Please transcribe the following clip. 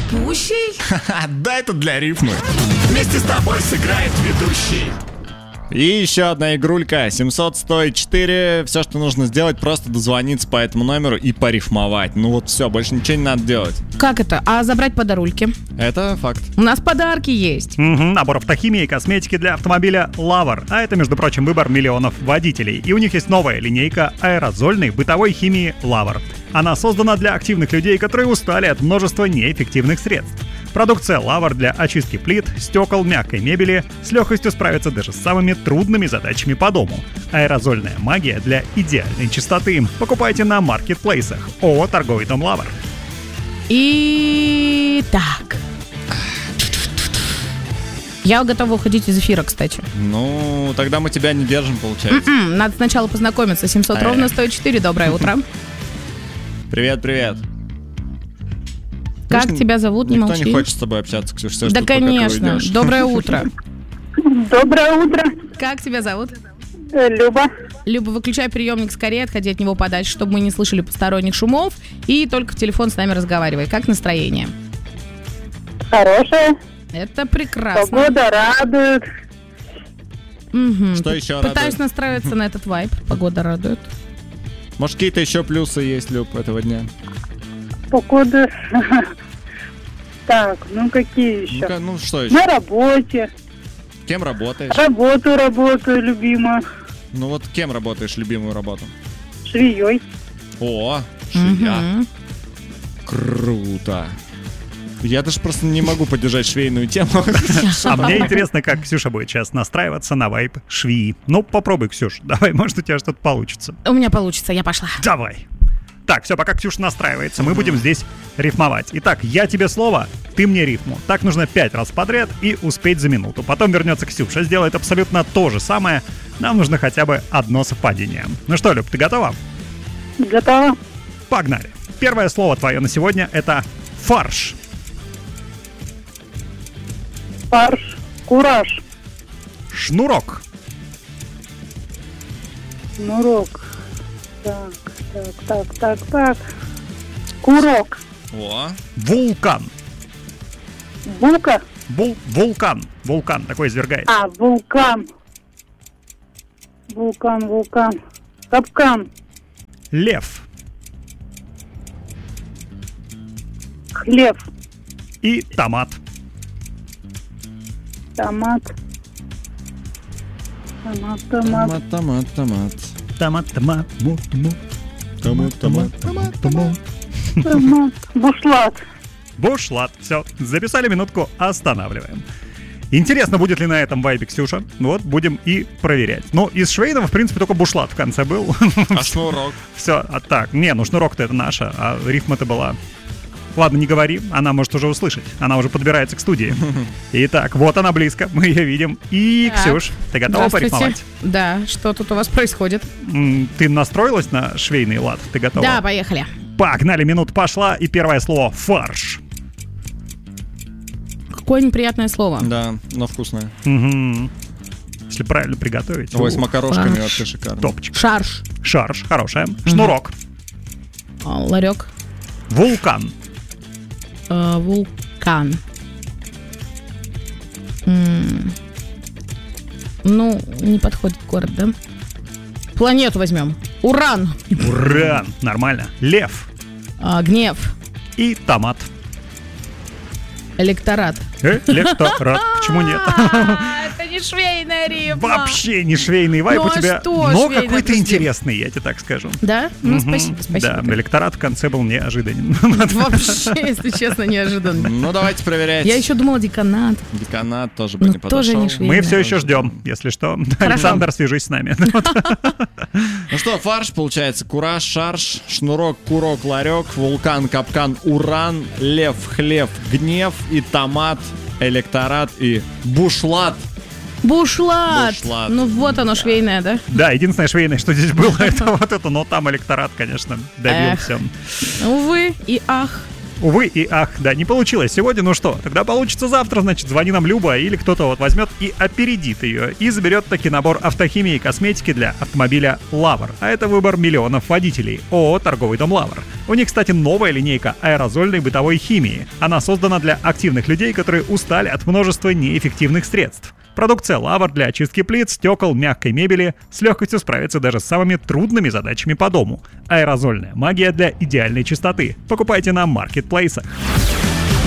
ведущий? Да, это для рифмы. Вместе с тобой сыграет ведущий. И еще одна игрулька. 700-104. Все, что нужно сделать, просто дозвониться по этому номеру и порифмовать. Ну вот все, больше ничего не надо делать. Как это? А забрать подарульки? Это факт. У нас подарки есть. Набор автохимии и косметики для автомобиля Lover. А это, между прочим, выбор миллионов водителей. И у них есть новая линейка аэрозольной бытовой химии Lover. Она создана для активных людей, которые устали от множества неэффективных средств. Продукция Lover для очистки плит, стекол, мягкой мебели с легкостью справится даже с самыми трудными задачами по дому. Аэрозольная магия для идеальной чистоты. Покупайте на маркетплейсах. ООО «Торговый дом Lover». Итак. Я готова уходить из эфира, кстати. Ну, тогда мы тебя не держим, получается. Надо сначала познакомиться. 700 ровно 104. Доброе утро. Привет, привет. Как тебя зовут? Не Никто молчи. не хочет с тобой общаться, Ксюша. Все, Да, что ты конечно. уйдешь. Доброе утро. Доброе утро, Как тебя зовут? Люба. Люба, выключай приемник скорее, отходи от него подальше, чтобы мы не слышали посторонних шумов. И только в телефон с нами разговаривай. Как настроение? Хорошая. Это прекрасно. Погода радует. Мгм. Что еще Пытаюсь радует? настраиваться на этот вайб. Погода радует. Может, какие-то еще плюсы есть, Люб, этого дня? Погода. Так, ну какие еще? Ну-ка, ну что еще? На работе. Кем работаешь? Работаю, любимая. Ну вот кем работаешь, любимую работу? Швеей. О, швея. Мгм. Круто. Я даже просто не могу поддержать швейную тему. А мне интересно, как Ксюша будет сейчас настраиваться на вайб швеи. Ну, попробуй, Ксюш. Давай, может, у тебя что-то получится. У меня получится, я пошла. Давай. Так, все, пока Ксюша настраивается, мы будем здесь рифмовать. Итак, я тебе слово, ты мне рифму. Так нужно 5 раз подряд и успеть за минуту. Потом вернется Ксюша, сделает абсолютно то же самое. Нам нужно хотя бы одно совпадение. Ну что, Люб, ты готова? Готова? Погнали. Первое слово твое на сегодня — это фарш. Фарш. Кураж. Шнурок. Шнурок. Так. Курок. О, Вулкан. Булка. Вулкан. Вулкан такой извергается. А, вулкан. Вулкан. Капкан. Лев. Хлеб. И томат. Томат. томат. Томат. Томат. Бушлат. Бушлат. Все, записали минутку, останавливаем. Интересно, будет ли на этом вайбе Ксюша. Вот, будем и проверять. Ну, из швейного, в принципе, только бушлат в конце был. А шнурок? Все, а так. Не, ну шнурок-то это наша, а рифма-то была... Ладно, не говори, она может уже услышать. Она уже подбирается к студии. Итак, вот она близко, мы ее видим. И, Так. Ксюш, ты готова Здравствуйте. порифмовать? Да, что тут у вас происходит? Ты настроилась на швейный лад? Ты готова? Да, поехали. Погнали, минута пошла, и первое слово — фарш. Какое неприятное слово. Да, но вкусное. Угу. Если правильно приготовить. Ой, с макарошками фарш. вообще шикарно. Топчик. Шарш. Шарш, хорошая. Шнурок. Ларек. Вулкан. Вулкан. Ну, не подходит город, да? Планету возьмем. Уран. Уран. Нормально. Лев. Гнев. И томат. Электорат. Электорат. Почему нет? Это не швейная рифма. Вообще не швейный вайб Ну, у а тебя, что но швейный, какой-то подожди. интересный, я тебе так скажу. Да? Ну, Мгм. спасибо. Да, электорат в конце был неожиданен. Вообще, если честно, неожиданно. Ну, давайте проверять. Я еще думала деканат. Деканат тоже бы Ну, не тоже подошел. не швейный. Мы все еще ждем, если что. Александр, свяжись с нами. Ну что, фарш получается. Кураж, шарш, шнурок, курок, ларек, вулкан, капкан, уран, лев, хлеб, гнев и томат, электорат и бушлат. Бушлат. Бушлат. Ну, вот оно, швейное, да? Да, единственное швейное, что здесь было, это вот это, но там электорат, конечно, добил Эх. все. Увы и ах. Увы и ах, да, не получилось сегодня, ну что, тогда получится завтра, значит, звони нам Люба, или кто-то вот возьмет и опередит ее, и заберет таки набор автохимии и косметики для автомобиля Лавр. А это выбор миллионов водителей. ООО «Торговый дом Лавр». У них, кстати, новая линейка аэрозольной бытовой химии. Она создана для активных людей, которые устали от множества неэффективных средств. Продукция Лавр для очистки плит, стекол, мягкой мебели с легкостью справится даже с самыми трудными задачами по дому. Аэрозольная магия для идеальной чистоты. Покупайте на маркетплейсах.